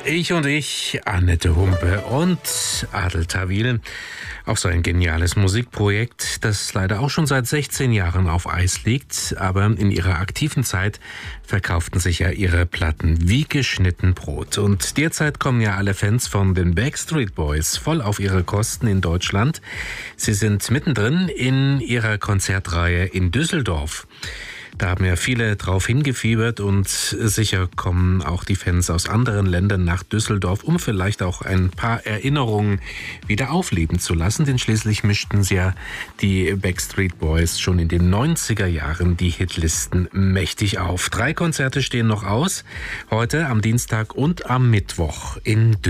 Ich, Annette Humpe und Adel Tawil. Auch so ein geniales Musikprojekt, das leider auch schon seit 16 Jahren auf Eis liegt. Aber in ihrer aktiven Zeit verkauften sich ja ihre Platten wie geschnitten Brot. Und derzeit kommen ja alle Fans von den Backstreet Boys voll auf ihre Kosten in Deutschland. Sie sind mittendrin in ihrer Konzertreihe in Düsseldorf. Da haben ja viele drauf hingefiebert und sicher kommen auch die Fans aus anderen Ländern nach Düsseldorf, um vielleicht auch ein paar Erinnerungen wieder aufleben zu lassen. Denn schließlich mischten sie ja die Backstreet Boys schon in den 90er Jahren die Hitlisten mächtig auf. 3 Konzerte stehen noch aus, heute am Dienstag und am Mittwoch in Düsseldorf.